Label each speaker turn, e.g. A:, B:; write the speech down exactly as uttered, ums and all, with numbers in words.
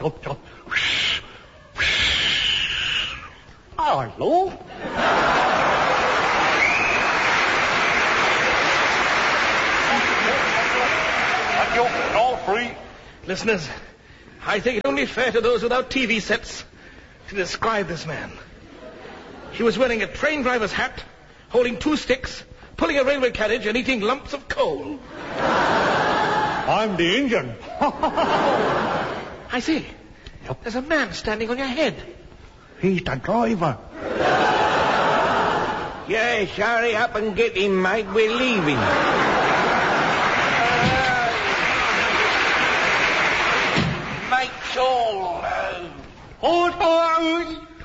A: Hello?
B: Thank you. All free.
C: Listeners, I think it only fair to those without T V sets to describe this man. He was wearing a train driver's hat, holding two sticks, pulling a railway carriage, and eating lumps of coal.
B: I'm the engine.
C: I see. There's a man standing on your head.
B: He's the driver.
A: Yes, hurry up and get him, mate. We're leaving. Make sure.
B: Hold on.